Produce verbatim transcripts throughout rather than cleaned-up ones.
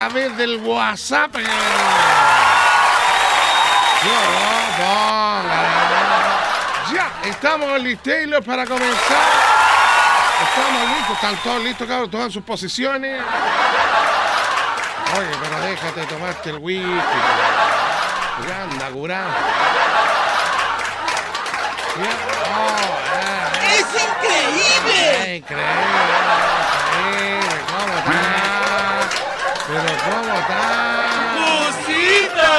A ver del WhatsApp. Eh. No, ponga. Ya, estamos listos para comenzar. Estamos listos, están todos listos, cabros, toman sus posiciones. Oye, pero déjate tomarte el whisky. Ya anda, curado. Oh, eh. ¡Es increíble! Es increíble, increíble. ¿Cómo está? Pero ¿cómo está? ¡Musita!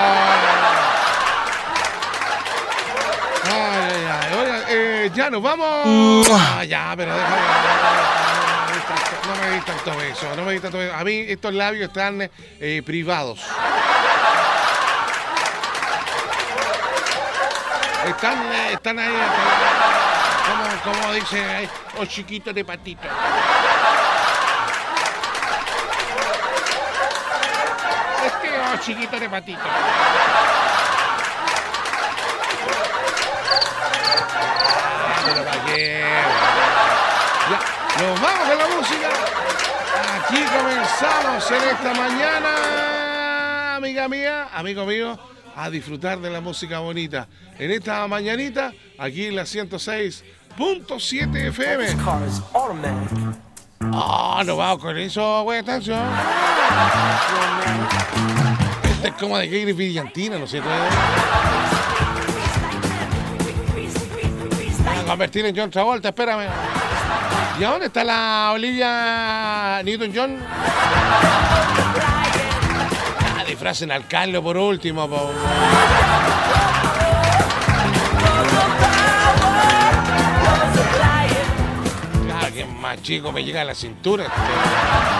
Ay, ay, ay. Oiga, eh, ya nos vamos. Ah, ya, pero déjame. No me di tanto beso, no me di tanto beso. A mí estos labios están eh, privados. Están, eh, están ahí, como, como dice ahí, oh chiquito de patito. Este oh chiquito de patito. Ah, pero para qué. Ya, nos vamos con la música. Aquí comenzamos en esta mañana, amiga mía, amigo mío, a disfrutar de la música bonita. En esta mañanita, aquí en la ciento seis punto siete F M. Ah, oh, nos vamos con eso, güey, atención. Este es como de Gary Villantina, ¿no es cierto? Voy a convertir en John Travolta, espérame. ¿Y a dónde está la Olivia Newton-John? Ah, disfracen al Carlos por último, po. Claro, que más chico me llega a la cintura.